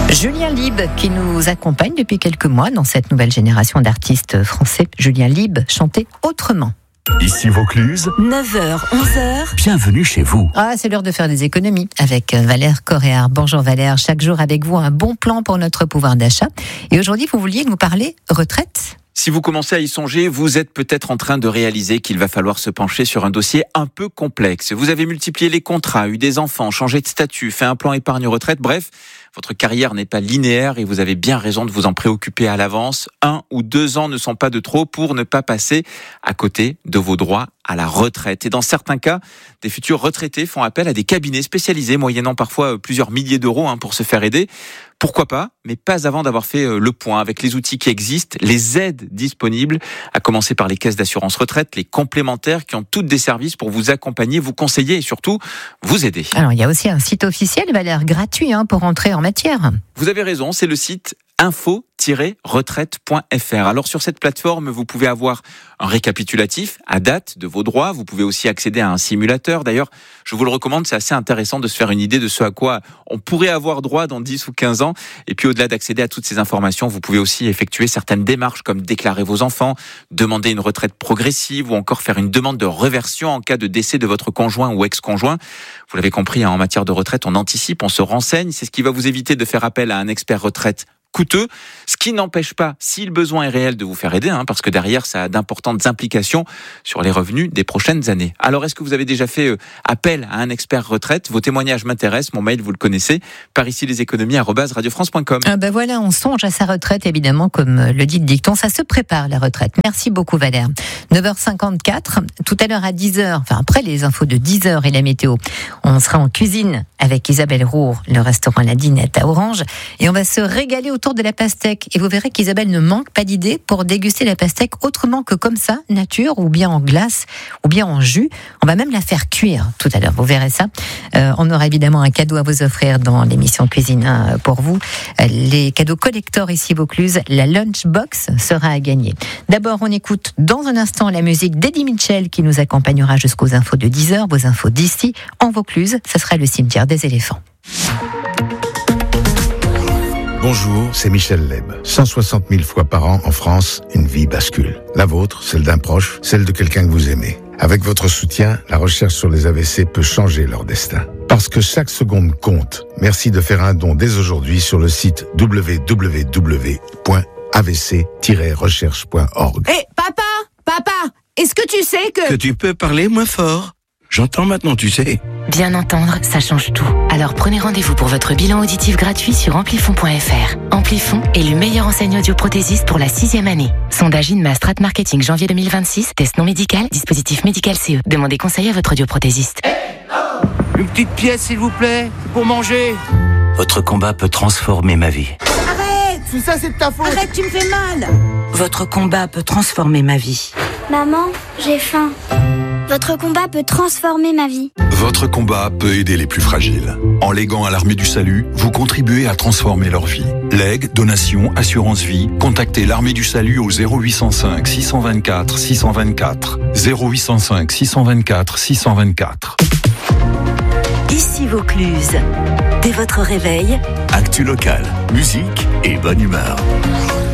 Julien Lieb qui nous accompagne depuis quelques mois dans cette nouvelle génération d'artistes français. Julien Lieb chantait autrement. Ici Vaucluse, 9h, 11h. Bienvenue chez vous. C'est l'heure de faire des économies avec Valère Coréard. Bonjour Valère, chaque jour avec vous un bon plan pour notre pouvoir d'achat. Et aujourd'hui, vous vouliez nous parler retraite ? Si vous commencez à y songer, vous êtes peut-être en train de réaliser qu'il va falloir se pencher sur un dossier un peu complexe. Vous avez multiplié les contrats, eu des enfants, changé de statut, fait un plan épargne-retraite, bref, votre carrière n'est pas linéaire et vous avez bien raison de vous en préoccuper à l'avance. 1 ou 2 ans ne sont pas de trop pour ne pas passer à côté de vos droits à la retraite. Et dans certains cas, des futurs retraités font appel à des cabinets spécialisés, moyennant parfois plusieurs milliers d'euros pour se faire aider. Pourquoi pas, mais pas avant d'avoir fait le point avec les outils qui existent, les aides disponibles, à commencer par les caisses d'assurance retraite, les complémentaires qui ont toutes des services pour vous accompagner, vous conseiller et surtout vous aider. Alors il y a aussi un site officiel, Valère, gratuit pour entrer en matière. Vous avez raison, c'est le site info-retraite.fr. Alors sur cette plateforme, vous pouvez avoir un récapitulatif à date de vos droits. Vous pouvez aussi accéder à un simulateur. D'ailleurs, je vous le recommande, c'est assez intéressant de se faire une idée de ce à quoi on pourrait avoir droit dans 10 ou 15 ans. Et puis au-delà d'accéder à toutes ces informations, vous pouvez aussi effectuer certaines démarches comme déclarer vos enfants, demander une retraite progressive ou encore faire une demande de réversion en cas de décès de votre conjoint ou ex-conjoint. Vous l'avez compris, en matière de retraite, on anticipe, on se renseigne. C'est ce qui va vous éviter de faire appel à un expert retraite coûteux, ce qui n'empêche pas, si le besoin est réel, de vous faire aider, parce que derrière, ça a d'importantes implications sur les revenus des prochaines années. Alors, est-ce que vous avez déjà fait appel à un expert retraite ? Vos témoignages m'intéressent, mon mail, vous le connaissez, par ici leséconomies@radiofrance.com. Voilà, on songe à sa retraite, évidemment, comme le dit le dicton, ça se prépare, la retraite. Merci beaucoup, Valère. 9h54, tout à l'heure à 10h, après les infos de 10h et la météo, on sera en cuisine avec Isabelle Roure, le restaurant La Dinette à Orange, et on va se régaler autour de la pastèque. Et vous verrez qu'Isabelle ne manque pas d'idées pour déguster la pastèque autrement que comme ça, nature, ou bien en glace, ou bien en jus. On va même la faire cuire tout à l'heure, vous verrez ça. On aura évidemment un cadeau à vous offrir dans l'émission Cuisine pour vous. Les cadeaux collector ici Vaucluse, la Lunchbox sera à gagner. D'abord, on écoute dans un instant la musique d'Eddie Mitchell qui nous accompagnera jusqu'aux infos de 10h, vos infos d'ici, en Vaucluse. Ce sera le cimetière des éléphants. Bonjour, c'est Michel Leb. 160 000 fois par an en France, une vie bascule. La vôtre, celle d'un proche, celle de quelqu'un que vous aimez. Avec votre soutien, la recherche sur les AVC peut changer leur destin. Parce que chaque seconde compte, merci de faire un don dès aujourd'hui sur le site www.avc-recherche.org. Hé, papa, est-ce que tu sais que tu peux parler moins fort ? J'entends maintenant, tu sais. Bien entendre, ça change tout. Alors prenez rendez-vous pour votre bilan auditif gratuit sur amplifon.fr. Amplifon, élu meilleur enseignant audioprothésiste pour la 6e année. Sondage INMA Strat Marketing janvier 2026. Test non médical, dispositif médical CE. Demandez conseil à votre audioprothésiste. Une petite pièce, s'il vous plaît, pour manger. Votre combat peut transformer ma vie. Arrête ! Tout ça, c'est de ta faute. Arrête, tu me fais mal. Votre combat peut transformer ma vie. Maman, j'ai faim. Votre combat peut transformer ma vie. Votre combat peut aider les plus fragiles. En léguant à l'Armée du Salut, vous contribuez à transformer leur vie. Legs, donations, assurance vie, contactez l'Armée du Salut au 0805 624 624. 0805 624 624. Ici Vaucluse. Dès votre réveil, Actu local, musique et bonne humeur.